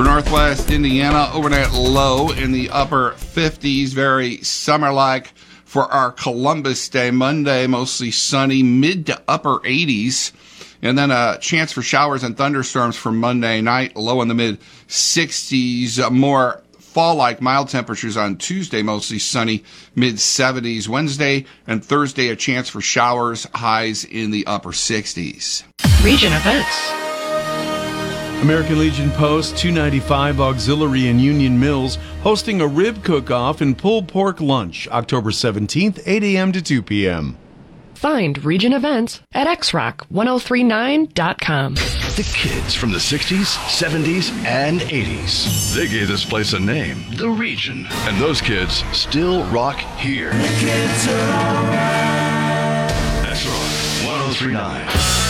For Northwest Indiana, overnight low in the upper 50s, very summer-like. For our Columbus Day, Monday, mostly sunny, mid to upper 80s. And then a chance for showers and thunderstorms for Monday night, low in the mid 60s. More fall-like mild temperatures on Tuesday, mostly sunny, mid 70s. Wednesday and Thursday, a chance for showers, highs in the upper 60s. Region events. American Legion Post 295 Auxiliary in Union Mills hosting a rib cook-off and pulled pork lunch October 17th, 8 a.m. to 2 p.m. Find region events at xrock1039.com. The kids from the 60s, 70s, and 80s. They gave this place a name, The Region. And those kids still rock here. The kids are all right. X Rock 1039.